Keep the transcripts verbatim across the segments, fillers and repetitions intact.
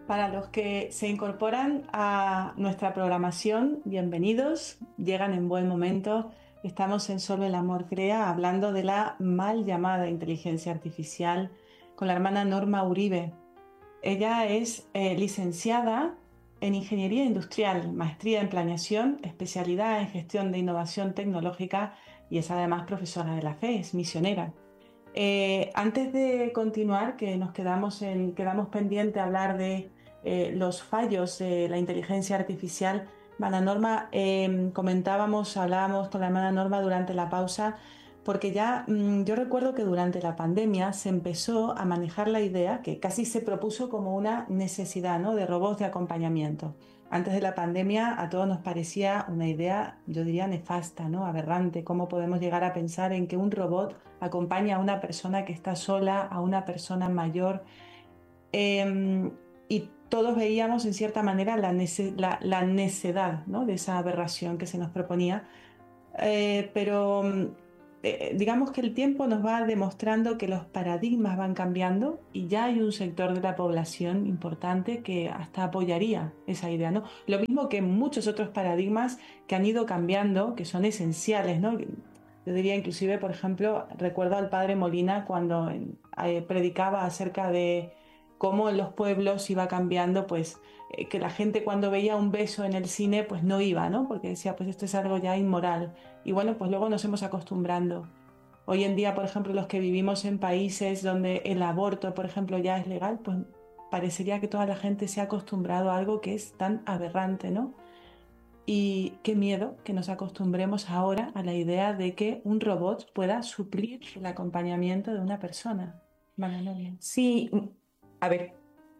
Para los que se incorporan a nuestra programación, bienvenidos, llegan en buen momento. Estamos en Solo el Amor Crea hablando de la mal llamada inteligencia artificial con la hermana Norma Uribe. Ella es eh, licenciada en Ingeniería Industrial, maestría en Planeación, especialidad en Gestión de Innovación Tecnológica y es además profesora de la fe, es misionera. Eh, antes de continuar, que nos quedamos, en, quedamos pendiente a hablar de eh, los fallos de la inteligencia artificial, hermana Norma, eh, comentábamos, hablábamos con la hermana Norma durante la pausa, porque ya mmm, yo recuerdo que durante la pandemia se empezó a manejar la idea, que casi se propuso como una necesidad, ¿no?, de robots de acompañamiento. Antes de la pandemia a todos nos parecía una idea, yo diría, nefasta, ¿no?, aberrante. ¿Cómo podemos llegar a pensar en que un robot acompaña a una persona que está sola, a una persona mayor? Eh, y todos veíamos en cierta manera la, nece la, la necedad, ¿no?, de esa aberración que se nos proponía. Eh, pero eh, digamos que el tiempo nos va demostrando que los paradigmas van cambiando y ya hay un sector de la población importante que hasta apoyaría esa idea, ¿no? Lo mismo que muchos otros paradigmas que han ido cambiando, que son esenciales, ¿no? Yo diría inclusive, por ejemplo, recuerdo al padre Molina cuando eh, predicaba acerca de cómo en los pueblos iba cambiando, pues eh, que la gente cuando veía un beso en el cine pues no iba, ¿no? Porque decía, pues esto es algo ya inmoral. Y bueno, pues luego nos hemos acostumbrando. Hoy en día, por ejemplo, los que vivimos en países donde el aborto, por ejemplo, ya es legal, pues parecería que toda la gente se ha acostumbrado a algo que es tan aberrante, ¿no? Y qué miedo que nos acostumbremos ahora a la idea de que un robot pueda suplir el acompañamiento de una persona. Manuela. Sí, mm, a ver,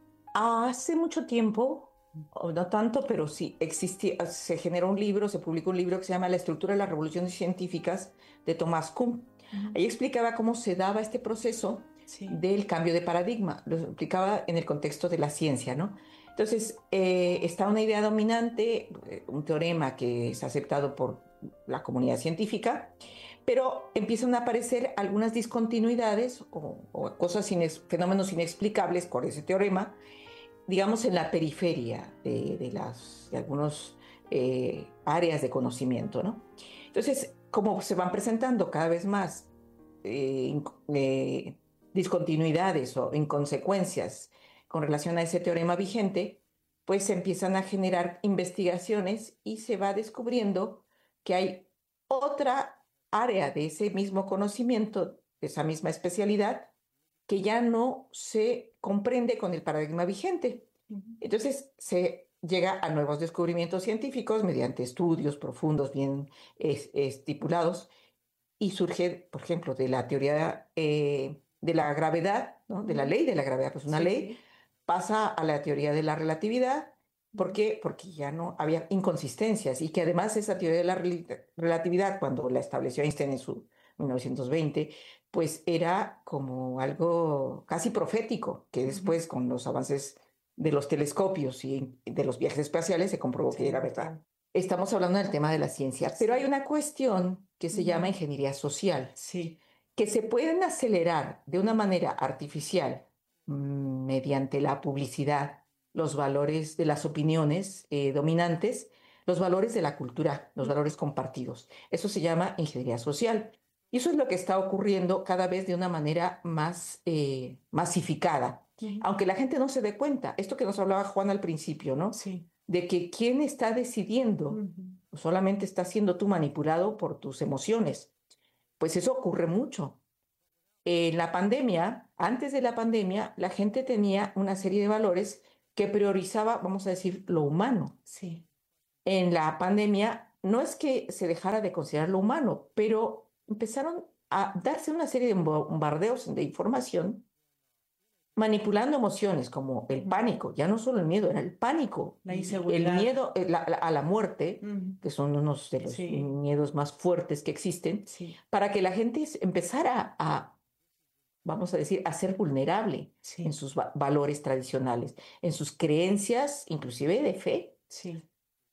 hace mucho tiempo, o no tanto, pero sí, existía, se generó un libro, se publicó un libro que se llama La estructura de las revoluciones científicas de Thomas Kuhn. Ujú. Ahí explicaba cómo se daba este proceso Sí. del cambio de paradigma, lo explicaba en el contexto de la ciencia, ¿no? Entonces, eh, está una idea dominante, eh, un teorema que es aceptado por la comunidad científica, pero empiezan a aparecer algunas discontinuidades o, o cosas, inex- fenómenos inexplicables por ese teorema, digamos, en la periferia de, de las, de algunos eh, áreas de conocimiento, ¿no? Entonces, como se van presentando cada vez más eh, inc- eh, discontinuidades o inconsecuencias con relación a ese teorema vigente, pues se empiezan a generar investigaciones y se va descubriendo que hay otra área de ese mismo conocimiento, de esa misma especialidad, que ya no se comprende con el paradigma vigente. Ujú. Entonces se llega a nuevos descubrimientos científicos mediante estudios profundos, bien es- estipulados, y surge, por ejemplo, de la teoría eh, de la gravedad, ¿no? De la Ujú. ley de la gravedad, pues una Sí, ley sí. pasa a la teoría de la relatividad. ¿Por Ujú. qué? Porque ya no había inconsistencias y que además esa teoría de la rel- relatividad, cuando la estableció Einstein en su mil novecientos veinte, pues era como algo casi profético, que Ujú. después con los avances de los telescopios y de los viajes espaciales se comprobó que era Sí, verdad. Estamos hablando del tema de la ciencia, pero hay sí. una cuestión que se llama Ujú. ingeniería social, Sí. que se pueden acelerar de una manera artificial mm, mediante la publicidad, los valores de las opiniones eh, dominantes, los valores de la cultura, los valores compartidos. Eso se llama ingeniería social. Y eso es lo que está ocurriendo cada vez de una manera más eh, masificada, Ujú. aunque la gente no se dé cuenta. Esto que nos hablaba Juan al principio, ¿no? Sí. De que quién está decidiendo, Ujú. solamente está siendo tú manipulado por tus emociones. Pues eso ocurre mucho. En la pandemia, antes de la pandemia, la gente tenía una serie de valores que priorizaba, vamos a decir, lo humano. Sí. En la pandemia no es que se dejara de considerar lo humano, pero empezaron a darse una serie de bombardeos de información manipulando emociones como el Ujú. pánico, ya no solo el miedo, era el pánico La y el inseguridad. miedo eh, la- la- a la muerte, Ujú. que son unos de los Sí. miedos más fuertes que existen, Sí. para que la gente s- empezara a, vamos a decir, a ser vulnerable en Sí. sus va- valores tradicionales, en sus creencias, inclusive de fe, Sí.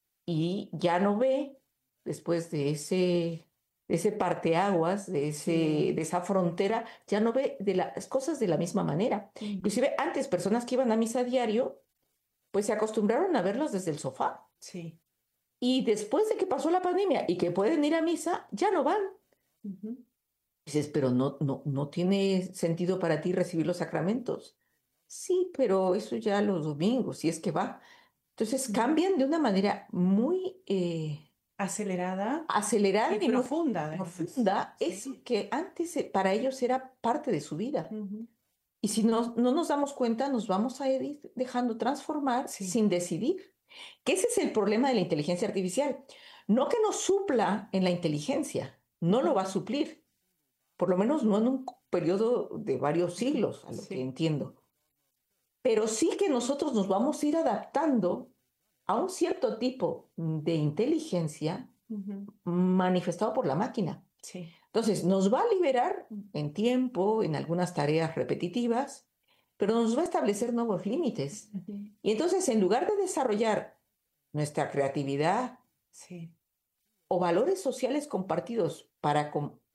y ya no ve, después de ese, de ese parteaguas, de, ese, de Sí. esa frontera, ya no ve de las cosas de la misma manera. Ujú. Inclusive antes, personas que iban a misa a diario, pues se acostumbraron a verlos desde el sofá. Sí. Y después de que pasó la pandemia y que pueden ir a misa, ya no van. Ujú. Dices, pero no, no, no tiene sentido para ti recibir los sacramentos. Sí, pero eso ya los domingos, si es que va. Entonces Ujú. cambian de una manera muy eh, Acelerada acelerada y y muy profunda, además. profunda, eso Sí. que antes eh, para ellos era parte de su vida. Ujú. Y si no, no nos damos cuenta, nos vamos a ir dejando transformar Sí. sin decidir. Que ese es el problema de la inteligencia artificial. No que nos supla en la inteligencia, no lo va a suplir, por lo menos no en un periodo de varios Ujú. siglos, a lo que Sí. entiendo. Pero sí que nosotros nos vamos a ir adaptando a un cierto tipo de inteligencia Ujú. manifestado por la máquina. Sí. Entonces, nos va a liberar en tiempo, en algunas tareas repetitivas, pero nos va a establecer nuevos límites. Ujú. Y entonces, en lugar de desarrollar nuestra creatividad Sí. o valores sociales compartidos para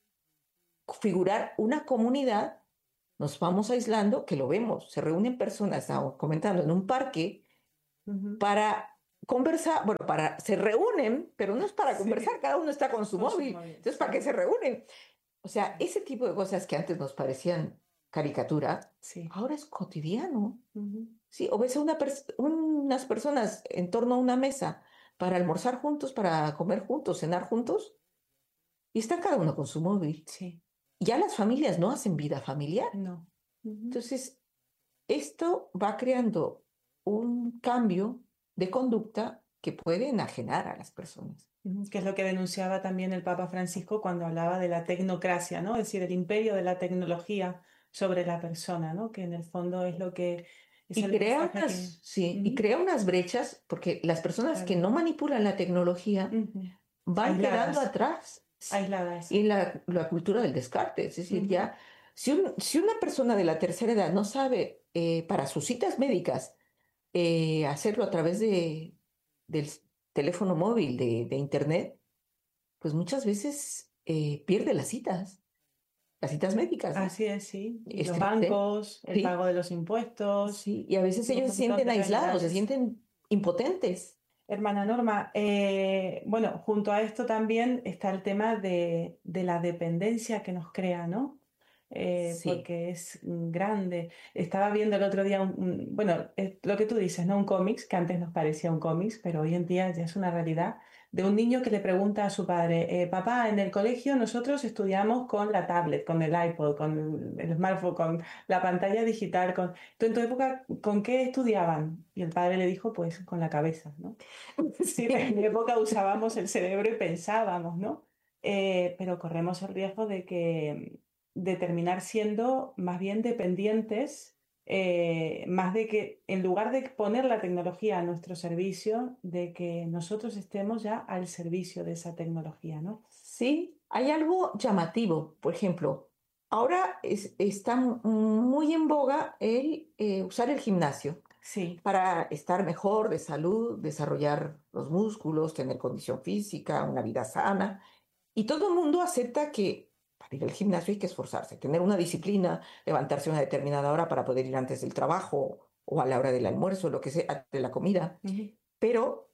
configurar una comunidad, nos vamos aislando, que lo vemos, se reúnen personas, estamos comentando, en un parque Ujú. para conversar, bueno, para, se reúnen, pero no es para Sí. conversar, cada uno está con su Con su móvil. móvil. Entonces, ¿para Sí. qué se reúnen? O sea, ese tipo de cosas que antes nos parecían caricatura, Sí. ahora es cotidiano. Ujú. Sí, o ves a una pers- unas personas en torno a una mesa para almorzar juntos, para comer juntos, cenar juntos, y están cada uno con su móvil. Sí. Ya las familias no hacen vida familiar. No. Ujú. Entonces, esto va creando un cambio de conducta que puede enajenar a las personas. Ujú. Que es lo que denunciaba también el Papa Francisco cuando hablaba de la tecnocracia, ¿no? Es decir, el imperio de la tecnología sobre la persona, ¿no? Que en el fondo es lo que es Y el crea mensaje que... unas, sí, y Ujú. crea unas brechas porque las personas que Claro. no manipulan la tecnología Ujú. van quedando Aisladas, atrás. aisladas. Y la, la cultura del descarte, es decir, Ujú. ya, si, un- si una persona de la tercera edad no sabe eh, para sus citas médicas eh, hacerlo a través de, del teléfono móvil, de, de internet, pues muchas veces eh, pierde las citas, las citas médicas, ¿no? Así es, sí. Y Es los triste, bancos, el sí, pago de los impuestos, sí, y a veces un ellos se montón sienten de aislados, se realidades. sienten impotentes. Hermana Norma, eh, bueno, junto a esto también está el tema de, de la dependencia que nos crea, ¿no? Eh, Sí. porque es mm, grande. Estaba viendo el otro día, un, un- bueno, eh, lo que tú dices, ¿no? Un cómics, que antes nos parecía un cómics, pero hoy en día ya es una realidad, de un niño que le pregunta a su padre, eh, papá, en el colegio nosotros estudiamos con la tablet, con el iPod, con el smartphone, con la pantalla digital, con... ¿Tú en tu época con qué estudiaban? Y el padre le dijo, pues con la cabeza, ¿no? Sí, en mi Sí. época usábamos el cerebro y pensábamos, ¿no? Eh, pero corremos el riesgo de que de terminar siendo más bien dependientes, eh, más de que en lugar de poner la tecnología a nuestro servicio, de que nosotros estemos ya al servicio de esa tecnología, ¿no? Sí, hay algo llamativo. Por ejemplo, ahora es- está m- muy en boga el eh, usar el gimnasio Sí, para estar mejor de salud, desarrollar los músculos, tener condición física, una vida sana. Y todo el mundo acepta que para ir al gimnasio hay que esforzarse, tener una disciplina, levantarse a una determinada hora para poder ir antes del trabajo o a la hora del almuerzo, lo que sea, de la comida. ujú, Pero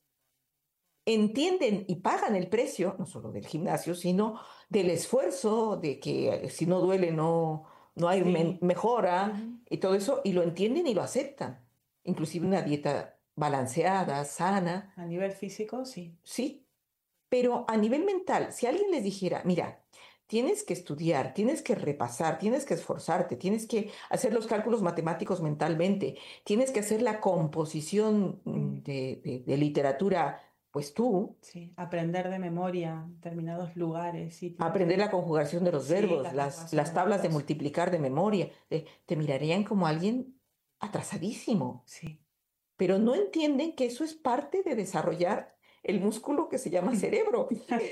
entienden y pagan el precio, no solo del gimnasio, sino del esfuerzo, de que eh, si no duele no, no hay men- sí, mejora ujú. y todo eso, y lo entienden y lo aceptan. Inclusive una dieta balanceada, sana, A nivel físico, sí. sí, pero a nivel mental, si alguien les dijera, mira, tienes que estudiar, tienes que repasar, tienes que esforzarte, tienes que hacer los cálculos matemáticos mentalmente, tienes que hacer la composición mm, Ujú. de, de- de literatura, pues tú, Sí, aprender de memoria determinados lugares, sitios. aprender la conjugación de los Sí, verbos, la las, conjugación de las tablas de verbos. multiplicar de memoria, eh, te mirarían como alguien atrasadísimo, Sí. pero no entienden que eso es parte de desarrollar el músculo que se llama cerebro.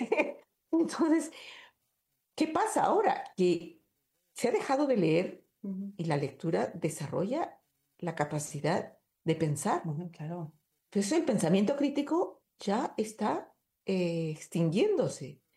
Entonces, ¿qué pasa ahora? Que se ha dejado de leer Ujú. y la lectura desarrolla la capacidad de pensar. Bueno, claro. Entonces el pensamiento crítico ya está eh, extinguiéndose.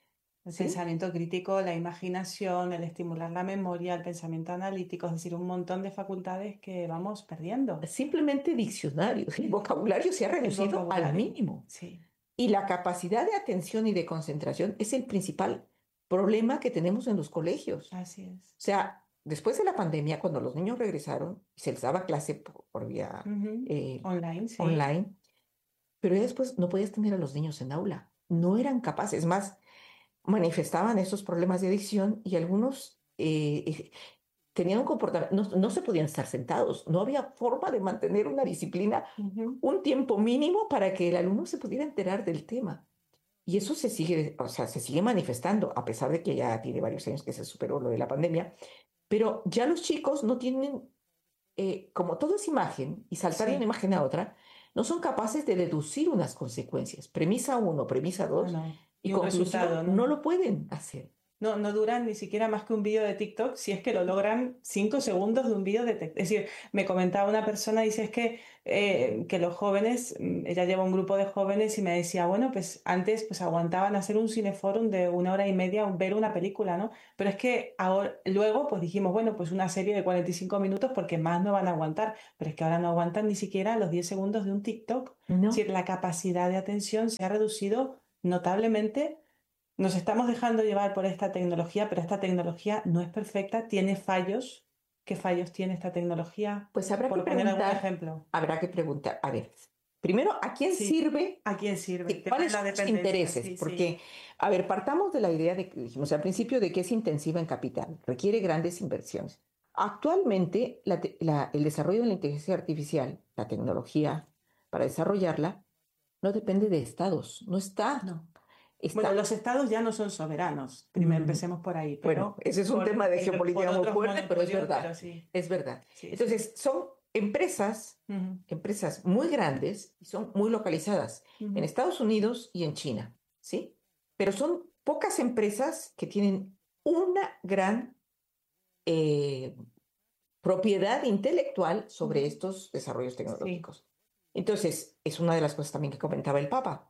El ¿sí? pensamiento crítico, la imaginación, el estimular la memoria, el pensamiento analítico, es decir, un montón de facultades que vamos perdiendo. Simplemente diccionario, el vocabulario se ha El reducido al vocabulario, mínimo. sí, Y la capacidad de atención y de concentración es el principal problema que tenemos en los colegios. así es. O sea, después de la pandemia, cuando los niños regresaron y se les daba clase por, por vía Ujú. eh, Online, sí. online, pero ya después no podías tener a los niños en aula. No eran capaces, más, manifestaban esos problemas de adicción y algunos eh, eh, tenían un comportamiento, no, no se podían estar sentados, no había forma de mantener una disciplina Ujú. un tiempo mínimo para que el alumno se pudiera enterar del tema. Y eso se sigue, o sea, se sigue manifestando, a pesar de que ya tiene varios años que se superó lo de la pandemia, pero ya los chicos no tienen, eh, como todo es imagen, y saltar de una Sí, imagen a otra, no son capaces de deducir unas consecuencias. Premisa uno, premisa no, dos, no. y Y un conclusión, resultado, no ¿no? lo pueden hacer. No, no duran ni siquiera más que un vídeo de TikTok, si es que lo logran cinco segundos de un vídeo de TikTok. Es decir, me comentaba una persona, dice, es que, eh, que los jóvenes, mm, ella lleva un grupo de jóvenes y me decía, bueno, pues antes pues aguantaban hacer un cineforum de una hora y media, ver una película, ¿no? Pero es que ahora, luego pues dijimos, bueno, pues una serie de cuarenta y cinco minutos porque más no van a aguantar, pero es que ahora no aguantan ni siquiera los diez segundos de un TikTok. Es No, decir, la capacidad de atención se ha reducido notablemente. Nos estamos dejando llevar por esta tecnología, pero esta tecnología no es perfecta, tiene fallos. ¿Qué fallos tiene esta tecnología? pues habrá que Por poner algún preguntar, ejemplo. habrá que preguntar, a ver, primero, ¿a quién Sí, sirve? ¿a quién sirve? El ¿Qué- tema de ¿Cuáles la son los dependencia, intereses? sí, sí. Porque, a ver, partamos de la idea de que dijimos al principio de que es intensiva en capital, requiere grandes inversiones. Actualmente, la te- la- el desarrollo de la inteligencia artificial, la tecnología para desarrollarla, no depende de estados, no está, No. Bueno, está, los estados ya no son soberanos. Primero mm, empecemos por ahí, bueno, pero ese es un por, tema de por, por geopolítica muy otros fuerte, pero es monopolios, pero verdad, sí, es verdad. sí, sí. Entonces, son empresas, Ujú, empresas muy grandes y son muy localizadas en ujú. Estados Unidos y en China, ¿sí? Pero son pocas empresas que tienen una gran eh, propiedad intelectual sobre Ujú. estos desarrollos Sí, tecnológicos. Entonces, es una de las cosas también que comentaba el Papa.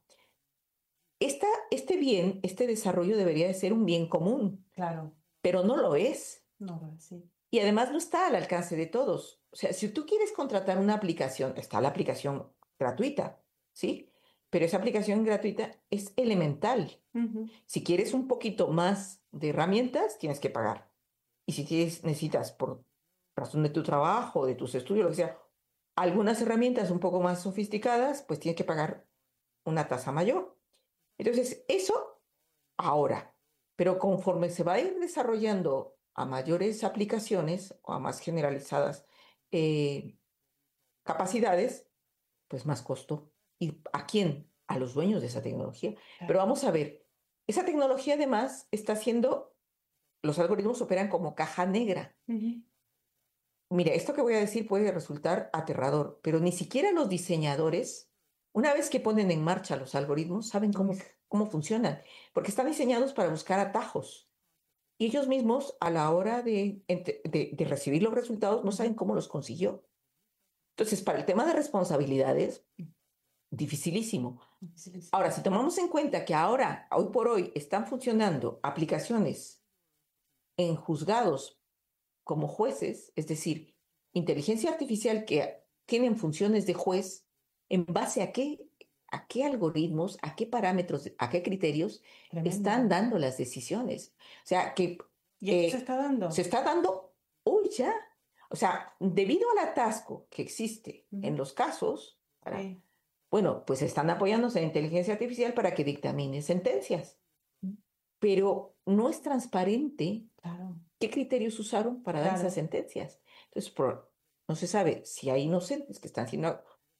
Esta, este bien, este desarrollo debería de ser un bien común, claro. pero no lo es. No, bueno, sí. Y además no está al alcance de todos. O sea, si tú quieres contratar una aplicación, está la aplicación gratuita, ¿sí? Pero esa aplicación gratuita es elemental. Ujú. Si quieres un poquito más de herramientas, tienes que pagar. Y si tienes, necesitas, por razón de tu trabajo, de tus estudios, lo que sea, algunas herramientas un poco más sofisticadas, pues tienes que pagar una tasa mayor. Entonces, eso ahora, pero conforme se va a ir desarrollando a mayores aplicaciones o a más generalizadas eh, capacidades, pues más costo. ¿Y a quién? A los dueños de esa tecnología. Pero Claro. vamos a ver, esa tecnología además está haciendo, los algoritmos operan como caja negra. Ujú. Mira, esto que voy a decir puede resultar aterrador, pero ni siquiera los diseñadores, una vez que ponen en marcha los algoritmos, saben cómo, Uy, cómo funcionan, porque están diseñados para buscar atajos. Y ellos mismos, a la hora de, ente- de- de recibir los resultados, no saben ujú. cómo los consiguió. Entonces, para el tema de responsabilidades, dificilísimo. Sí, sí. Ahora, si tomamos en cuenta que ahora, hoy por hoy, están funcionando aplicaciones en juzgados como jueces, es decir, inteligencia artificial que tienen funciones de juez, ¿en base a qué, a qué algoritmos, a qué parámetros, a qué criterios están Tremendo. dando las decisiones? O sea, que ¿Y esto se eh, está se dando? está dando hoy ya. O sea, debido al atasco que existe en Ujú. los casos, para, Sí. bueno, pues están apoyándose en inteligencia artificial para que dictamine sentencias, Mm. pero no es transparente Claro, qué criterios usaron para dar esas claro. sentencias. Entonces, por- no se sabe si hay inocentes que están siendo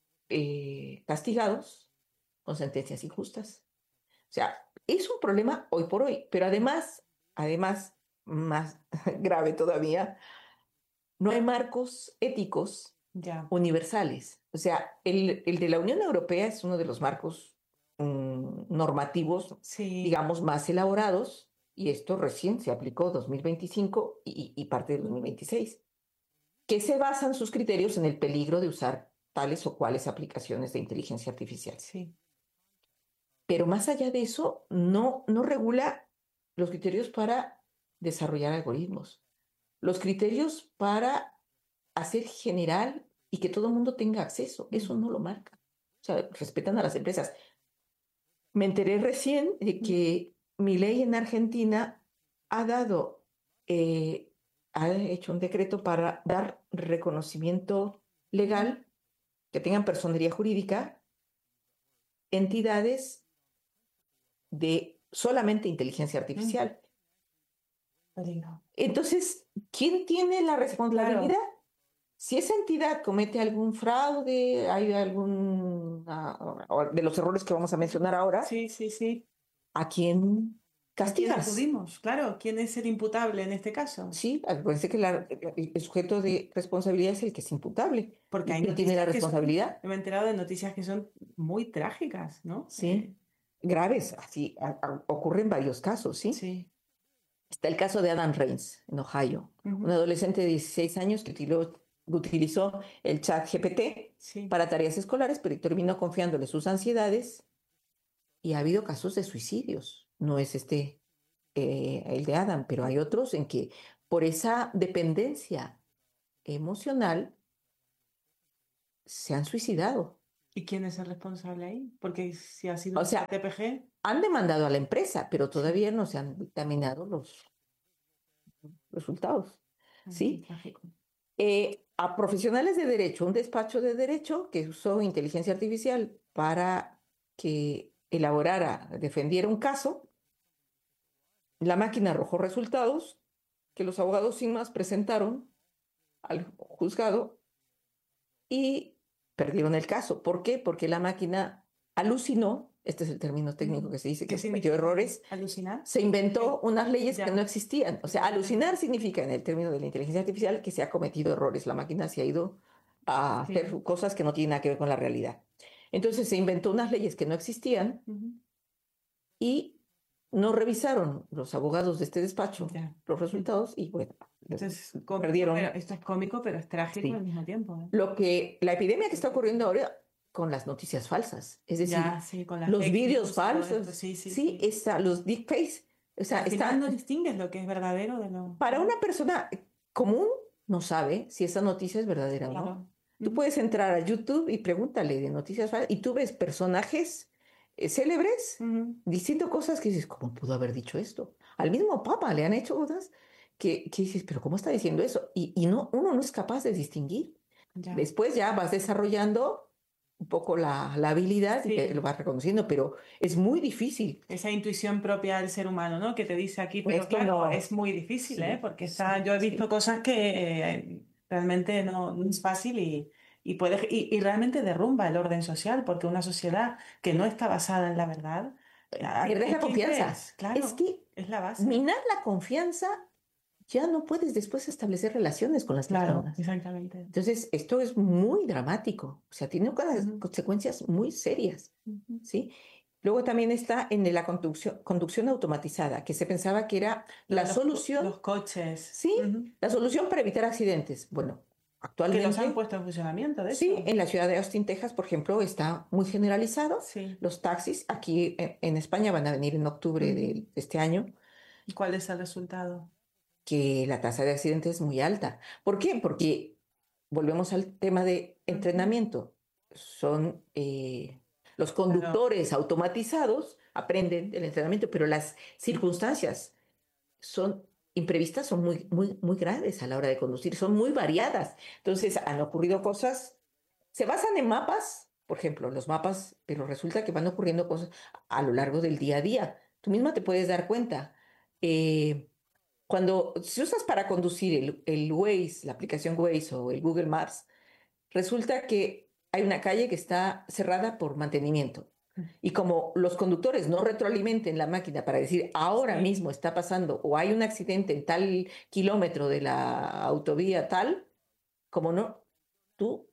eh, castigados con sentencias injustas. O sea, es un problema hoy por hoy, pero además, además, más grave todavía, no hay marcos éticos Ya. universales. O sea, el, el de la Unión Europea es uno de los marcos mm, normativos, Sí. digamos, más elaborados, y esto recién se aplicó dos mil veinticinco y, y parte de Ujú. dos mil veintiséis, que se basan sus criterios en el peligro de usar tales o cuales aplicaciones de inteligencia artificial. Sí. Pero más allá de eso, no, no regula, los criterios para desarrollar algoritmos, los criterios para hacer general y que todo el mundo tenga acceso. Eso no lo marca. O sea, respetan a las empresas. Me enteré recién de que mi ley en Argentina ha dado, eh, ha hecho un decreto para dar reconocimiento legal, que tengan personería jurídica, entidades de solamente inteligencia artificial. Entonces, ¿quién tiene la responsabilidad? Claro. Si esa entidad comete algún fraude, hay algún uh, de los errores que vamos a mencionar ahora, sí, sí, sí. ¿A quién castigas? ¿A quién acudimos? Claro, ¿quién es el imputable en este caso? Sí, parece que la, el sujeto de responsabilidad es el que es imputable. Porque hay ¿Quién tiene la responsabilidad? Son, me he enterado de noticias que son muy trágicas, ¿no? Sí, eh, graves, así a, a, ocurren varios casos, ¿sí? Sí. Está el caso de Adam Reins, en Ohio, uh-huh. un adolescente de dieciséis años que utilizó, utilizó el chat G P T sí. para tareas escolares, pero terminó confiándole sus ansiedades y ha habido casos de suicidios. No es este eh, el de Adam, pero hay otros en que por esa dependencia emocional se han suicidado. ¿Y quién es el responsable ahí? Porque si ha sido o sea, T P G... Han demandado a la empresa, pero todavía sí. no se han dictaminado los resultados. ¿Sí? Eh, a profesionales de derecho, un despacho de derecho que usó inteligencia artificial para que elaborara, defendiera un caso, la máquina arrojó resultados que los abogados sin más presentaron al juzgado y perdieron el caso. ¿Por qué? Porque la máquina alucinó, este es el término técnico que se dice, que cometió errores. ¿Alucinar? Se inventó unas leyes ya. que no existían. O sea, alucinar significa, en el término de la inteligencia artificial, que se ha cometido errores. La máquina se ha ido a sí. hacer cosas que no tienen nada que ver con la realidad. Entonces se inventó unas leyes que no existían uh-huh. y no revisaron los abogados de este despacho ya. los resultados y bueno, entonces, cómico, perdieron. Pero esto es cómico, pero es trágico sí. al mismo tiempo. ¿eh? Lo que, la epidemia que está ocurriendo ahora con las noticias falsas, es decir, ya, sí, con las los vídeos falsos, sí, sí, sí, sí. Esa, los deepfakes, o sea, al está, final no distingues lo que es verdadero de lo... Para una persona común no sabe si esa noticia es verdadera claro. o no. Tú uh-huh. puedes entrar a YouTube y pregúntale de noticias falsas y tú ves personajes eh, célebres uh-huh. diciendo cosas que dices, ¿cómo pudo haber dicho esto? Al mismo Papa le han hecho cosas que, que dices, ¿pero cómo está diciendo eso? Y, y no, uno no es capaz de distinguir. Ya. Después ya vas desarrollando un poco la, la habilidad sí. y te lo vas reconociendo, pero es muy difícil. Esa intuición propia del ser humano, ¿no? Que te dice aquí, pero Esto claro, no. es muy difícil, sí. ¿eh? Porque está, yo he visto sí. cosas que eh, realmente no, no es fácil y, y, puede, y, y realmente derrumba el orden social, porque una sociedad que no está basada en la verdad... Pierdes la confianza. Es, claro, es que es la base. Minar la confianza... ya no puedes después establecer relaciones con las claro, personas. Exactamente. Entonces, esto es muy dramático. O sea, tiene unas uh-huh. consecuencias muy serias. Uh-huh. ¿Sí? Luego también está en la conducción, conducción automatizada, que se pensaba que era la los, solución. Los coches. Sí, uh-huh. la solución para evitar accidentes. Bueno, actualmente. Que los han puesto en funcionamiento, de Sí, hecho. en la ciudad de Austin, Texas, por ejemplo, está muy generalizado. Sí. Los taxis aquí en, en España van a venir en octubre uh-huh. de este año. ¿Y cuál es el resultado? Que la tasa de accidentes es muy alta. ¿Por qué? Porque volvemos al tema de entrenamiento. Son eh, los conductores claro. automatizados, aprenden del entrenamiento, pero las circunstancias son imprevistas, son muy, muy, muy graves a la hora de conducir, son muy variadas. Entonces han ocurrido cosas, se basan en mapas, por ejemplo, los mapas, pero resulta que van ocurriendo cosas a lo largo del día a día. Tú misma te puedes dar cuenta. Eh, Cuando si usas para conducir el, el Waze, la aplicación Waze o el Google Maps, resulta que hay una calle que está cerrada por mantenimiento. Y como los conductores no retroalimenten la máquina para decir ahora sí. mismo está pasando o hay un accidente en tal kilómetro de la autovía tal, como no, tú,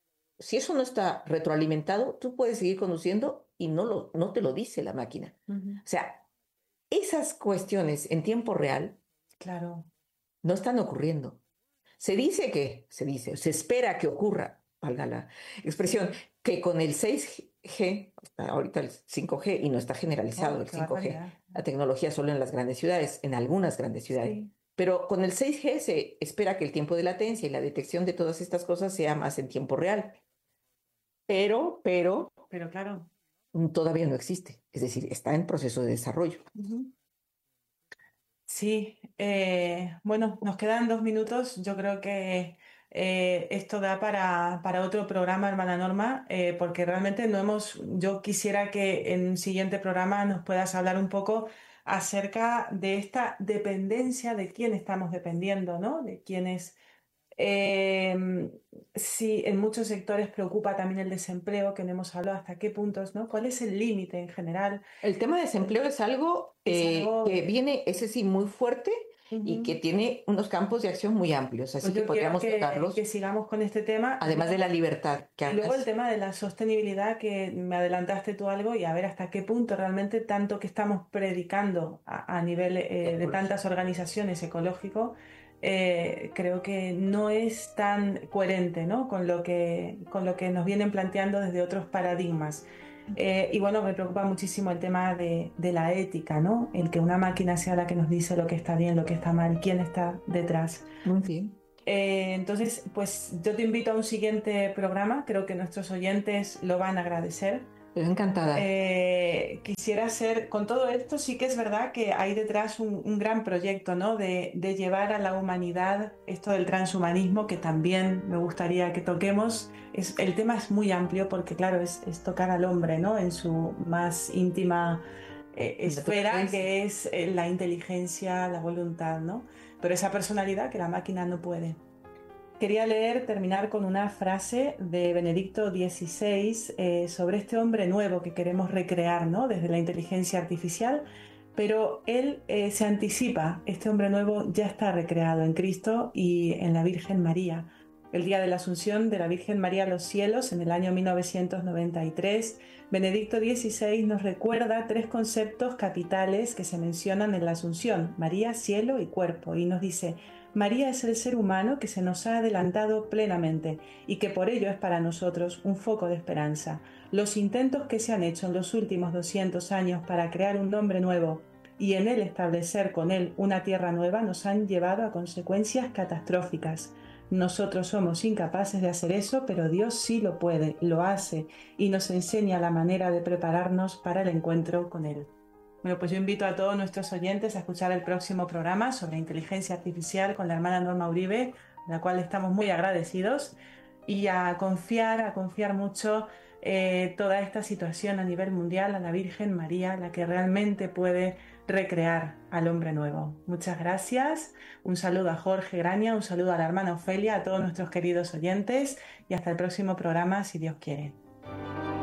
si eso no está retroalimentado, tú puedes seguir conduciendo y no, lo, no te lo dice la máquina. Uh-huh. O sea, esas cuestiones en tiempo real Claro. no están ocurriendo. Se dice que, se dice, se espera que ocurra, valga la expresión, que con el seis G, está ahorita el cinco G y no está generalizado Oh, el qué cinco G. barbaridad. La tecnología solo en las grandes ciudades, en algunas grandes ciudades. Sí, Pero con el seis G se espera que el tiempo de latencia y la detección de todas estas cosas sea más en tiempo real. Pero, pero pero claro. mm, todavía no existe. Es decir, está en proceso de desarrollo. Ujú. Sí, eh, bueno, nos quedan dos minutos. Yo creo que eh, esto da para, para otro programa, hermana Norma, eh, porque realmente no hemos, yo quisiera que en un siguiente programa nos puedas hablar un poco acerca de esta dependencia, de quién estamos dependiendo, ¿no? De quiénes eh, sí, en muchos sectores preocupa también el desempleo, que no hemos hablado hasta qué puntos, ¿no? ¿Cuál es el límite en general? El tema de desempleo es algo Es eh, algo... que viene, ese sí, muy fuerte y que Ujú. tiene unos campos de acción muy amplios. Pues Así que yo quiero podríamos que, que tocarlos, sigamos con este tema y además de la luego, libertad que y luego el hablas. tema de la sostenibilidad, que me adelantaste tú algo, y a ver hasta qué punto realmente tanto que estamos predicando a, a nivel eh, de tantas Ecológico. organizaciones ecológicos, eh, creo que no es tan coherente, ¿no? con lo que, con lo que nos vienen planteando desde otros paradigmas. Eh, y bueno, me preocupa muchísimo el tema de, de la ética, ¿no? El que una máquina sea la que nos dice lo que está bien, lo que está mal, quién está detrás. Muy bien. Eh, entonces, pues yo te invito a un siguiente programa, creo que nuestros oyentes lo van a agradecer. Pero encantada. Eh, quisiera hacer, con todo esto sí que es verdad que hay detrás un, un gran proyecto, ¿no? De, de llevar a la humanidad esto del transhumanismo, que también me gustaría que toquemos. Es, el tema es muy amplio porque, claro, es, es tocar al hombre, ¿no? En su más íntima eh, esfera, Naturaleza. que es eh, la inteligencia, la voluntad, ¿no? Pero esa personalidad que la máquina no puede. Quería leer, terminar con una frase de Benedicto dieciséis eh, sobre este hombre nuevo que queremos recrear, ¿no? Desde la inteligencia artificial, pero él eh, se anticipa, este hombre nuevo ya está recreado en Cristo y en la Virgen María. El día de la Asunción de la Virgen María a los cielos, en el año mil novecientos noventa y tres, Benedicto dieciséis nos recuerda tres conceptos capitales que se mencionan en la Asunción: María, cielo y cuerpo, y nos dice: María es el ser humano que se nos ha adelantado plenamente y que por ello es para nosotros un foco de esperanza. Los intentos que se han hecho en los últimos doscientos años para crear un hombre nuevo y en él establecer con él una tierra nueva nos han llevado a consecuencias catastróficas. Nosotros somos incapaces de hacer eso, pero Dios sí lo puede, lo hace y nos enseña la manera de prepararnos para el encuentro con Él. Bueno, pues yo invito a todos nuestros oyentes a escuchar el próximo programa sobre inteligencia artificial con la hermana Norma Uribe, a la cual estamos muy agradecidos, y a confiar, a confiar mucho eh, toda esta situación a nivel mundial a la Virgen María, la que realmente puede recrear al hombre nuevo. Muchas gracias, un saludo a Jorge Graña, un saludo a la hermana Ofelia, a todos nuestros queridos oyentes y hasta el próximo programa, si Dios quiere.